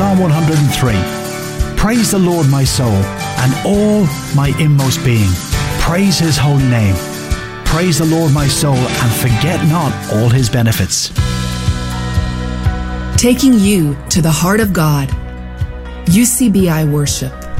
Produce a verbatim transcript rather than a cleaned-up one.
Psalm one hundred three. Praise the Lord, my soul, and all my inmost being. Praise his holy name. Praise the Lord, my soul, and forget not all his benefits. Taking you to the heart of God. U C B I Worship.